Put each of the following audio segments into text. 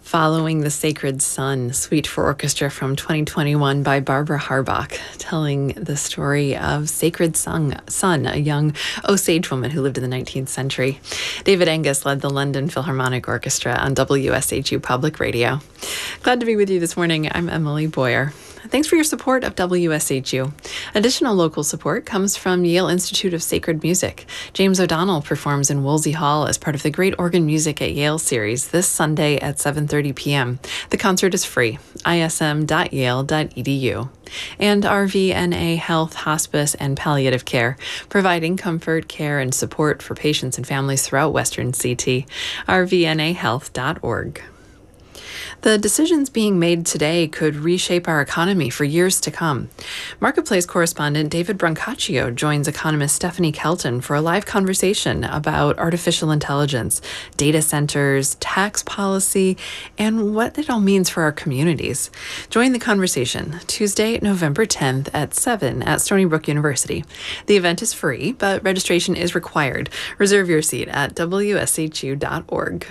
Following the Sacred Son, Suite for Orchestra from 2021 by Barbara Harbach, telling the story of Sacred Son, a young Osage woman who lived in the 19th century. David Angus led the London Philharmonic Orchestra on WSHU Public Radio. Glad to be with you this morning. I'm Emily Boyer. Thanks for your support of WSHU. Additional local support comes from Yale Institute of Sacred Music. James O'Donnell performs in Wolsey Hall as part of the Great Organ Music at Yale series this Sunday at 7:30 p.m. The concert is free. ism.yale.edu. And RVNA Health, Hospice, and Palliative Care, providing comfort, care, and support for patients and families throughout Western CT. rvnahealth.org. The decisions being made today could reshape our economy for years to come. Marketplace correspondent David Brancaccio joins economist Stephanie Kelton for a live conversation about artificial intelligence, data centers, tax policy, and what it all means for our communities. Join the conversation Tuesday, November 10th at 7 at Stony Brook University. The event is free, but registration is required. Reserve your seat at wshu.org.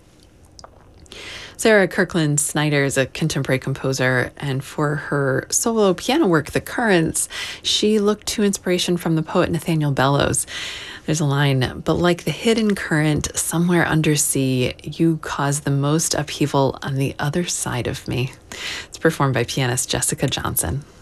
Sarah Kirkland Snyder is a contemporary composer, and for her solo piano work, The Currents, she looked to inspiration from the poet Nathaniel Bellows. There's a line, "But like the hidden current somewhere undersea, you cause the most upheaval on the other side of me." It's performed by pianist Jessica Johnson.